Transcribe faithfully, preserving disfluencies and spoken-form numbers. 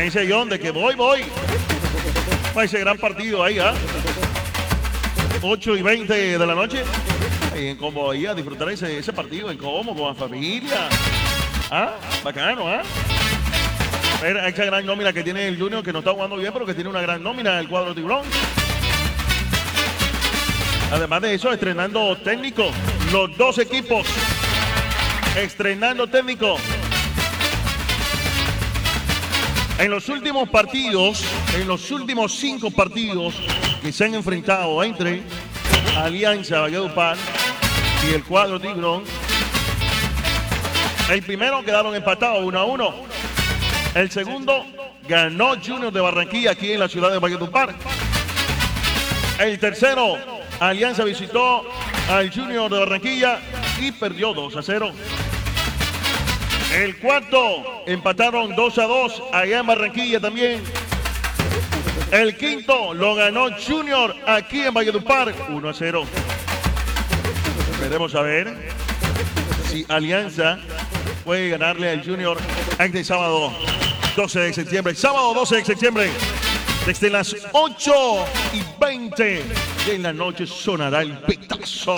me dice John de que voy, voy. Para ese gran partido ahí, ¿ah? ocho y veinte de la noche. Ahí en Combo ahí a disfrutar ese, ese partido en Combo con la familia. ¿Ah? Bacano, ¿ah? Era esa gran nómina que tiene el Junior, que no está jugando bien, pero que tiene una gran nómina el cuadro tiburón. Además de eso, estrenando técnico, los dos equipos estrenando técnico. En los últimos partidos, en los últimos cinco partidos que se han enfrentado entre Alianza Valledupar y el cuadro tiburón, el primero quedaron empatados uno a uno. El segundo ganó Junior de Barranquilla aquí en la ciudad de Valledupar. El tercero, Alianza visitó al Junior de Barranquilla y perdió dos a cero. El cuarto, empataron dos a dos allá en Barranquilla también. El quinto lo ganó Junior aquí en Valledupar, uno a cero. Esperemos a ver si Alianza puede ganarle al Junior este sábado doce de septiembre. Sábado doce de septiembre, desde las ocho y veinte de la noche sonará el pitazo.